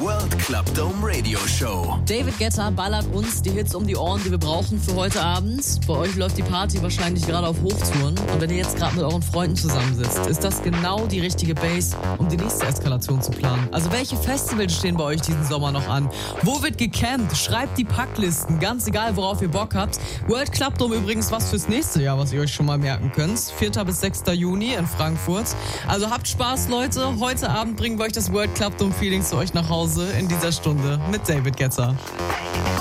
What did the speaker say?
World Club Dome Radio Show. David Guetta ballert uns die Hits um die Ohren, die wir brauchen für heute Abend. Bei euch läuft die Party wahrscheinlich gerade auf Hochtouren. Und wenn ihr jetzt gerade mit euren Freunden zusammensitzt, ist das genau die richtige Base, um die nächste Eskalation zu planen. Also welche Festivals stehen bei euch diesen Sommer noch an? Wo wird gecampt? Schreibt die Packlisten, ganz egal, worauf ihr Bock habt. World Club Dome übrigens was fürs nächste Jahr, was ihr euch schon mal merken könnt. 4. bis 6. Juni in Frankfurt. Also habt Spaß, Leute. Heute Abend bringen wir euch das World Club Dome Feeling zu euch nach Hause in dieser Stunde mit David Guetta.